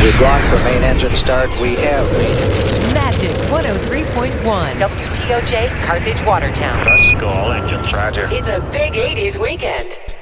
We've gone for main engine start. We have Magic 103.1. WTOJ, Carthage, Watertown. Let's go, all engines, roger. It's a big 80s weekend.